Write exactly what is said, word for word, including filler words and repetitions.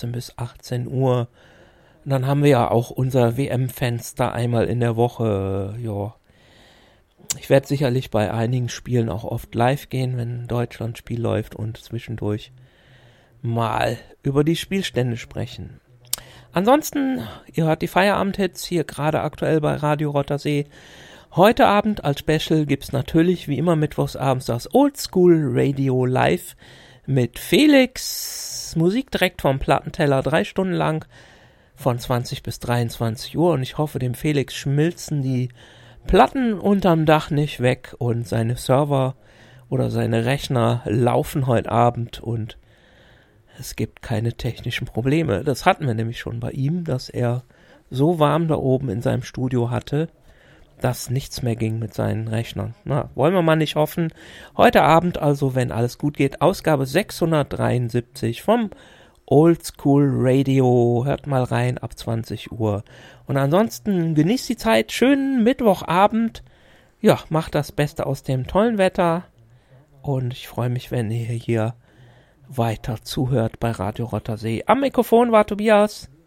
vierzehn bis achtzehn Uhr. Und dann haben wir ja auch unser W M-Fenster einmal in der Woche. Ja, ich werde sicherlich bei einigen Spielen auch oft live gehen, wenn ein Deutschland-Spiel läuft und zwischendurch mal über die Spielstände sprechen. Ansonsten, ihr hört die Feierabend-Hits hier gerade aktuell bei Radio Rottersee. Heute Abend als Special gibt's natürlich wie immer mittwochsabends das Oldschool Radio Live mit Felix. Musik direkt vom Plattenteller, drei Stunden lang von zwanzig bis dreiundzwanzig Uhr. Und ich hoffe, dem Felix schmilzen die Platten unterm Dach nicht weg und seine Server oder seine Rechner laufen heute Abend und es gibt keine technischen Probleme. Das hatten wir nämlich schon bei ihm, dass er so warm da oben in seinem Studio hatte, dass nichts mehr ging mit seinen Rechnern. Na, wollen wir mal nicht hoffen. Heute Abend also, wenn alles gut geht, Ausgabe sechshundertdreiundsiebzig vom Oldschool Radio. Hört mal rein ab zwanzig Uhr. Und ansonsten genießt die Zeit. Schönen Mittwochabend. Ja, macht das Beste aus dem tollen Wetter. Und ich freue mich, wenn ihr hier weiter zuhört bei Radio Rottersee. Am Mikrofon war Tobias.